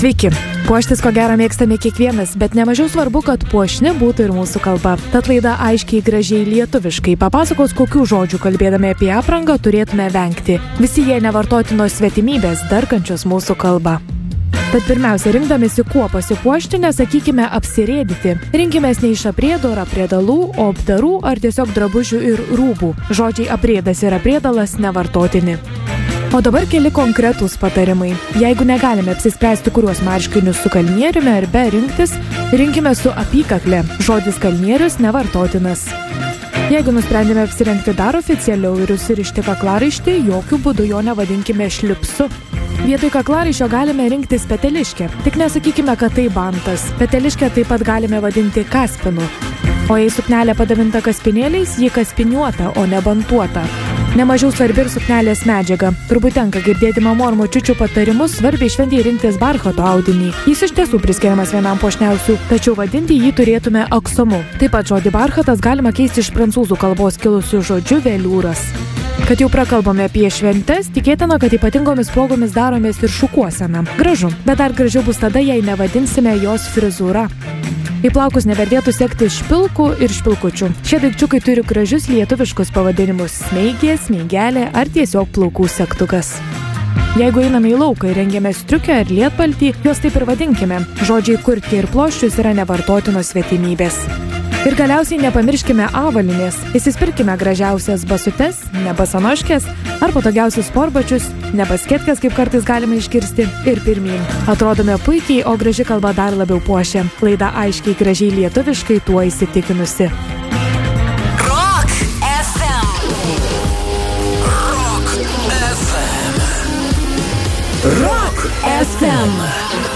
Sveiki! Puoštis ko gero mėgstame kiekvienas, bet nemažiau svarbu, kad puošni būtų ir mūsų kalba. Tad laida aiškiai, gražiai lietuviškai papasakos, kokių žodžių kalbėdami apie aprangą turėtume vengti. Visi jie nevartotinos svetimybės, darkančios mūsų kalbą. Tad pirmiausia, rinkdamėsi kuo pasipuošti, nesakykime apsirėdyti. Rinkimės ne iš aprėdų ar aprėdalų, o apdarų ar tiesiog drabužių ir rūbų. Žodžiai aprėdas ir aprėdalas nevartotini. O dabar keli konkretūs patarimai. Jeigu negalime apsispręsti, kuriuos marškinius su kalnieriumi ar be rinktis, rinkime su apykakle. Žodis kalnierius nevartotinas. Jeigu nusprendėme apsirengti dar oficialiau ir užsirišti kaklaraištį, jokių būdų jo nevadinkime šlipsu. Vietoj kaklaraiščio galime rinktis peteliškę. Tik nesakykime, kad tai bantas. Peteliškę taip pat galime vadinti kaspinu. O jei suknelė padavinta kaspinėliais, ji kaspiniuota, o ne bantuota. Nemažiau svarbi ir suknelės medžiaga. Turbūt tenka girdėti mamų ar močiučių patarimus, svarbiai šventėje rinktis barchato audinį. Jis iš tiesų priskiriamas vienam puošniausių, tačiau vadinti jį turėtume aksomu. Taip pat žodį barchatas galima keisti iš prancūzų kalbos kilusių žodžiu veliūras. Kad jau prakalbame apie šventes, tikėtina, kad ypatingomis progomis daromės ir šukuoseną. Gražu, bet dar gražiau bus tada, jei nevadinsime jos frizūra. Į plaukus nevertėtų sekti špilkų ir špilkučių. Šie daikčiukai turi gražius lietuviškus pavadinimus – smeigė, smeigelė ar tiesiog plaukų segtukas. Jeigu einame į lauką ir rengiame striukę ar lietpaltį, juos taip ir vadinkime. Žodžiai kurtki ir ploščius yra nevartotinos svetimybės. Ir galiausiai nepamirškime avalinės. Įsispirkime gražiausias basutes, ne basanoškės, ar patogiausius sportbačius, ne basketkės, kaip kartais galime išgirsti, ir pirmyn. Atrodome puikiai, o graži kalba dar labiau puošia. Laida aiškiai, gražiai lietuviškai, tuo įsitikinusi. Rock FM. Rock FM. Rock FM.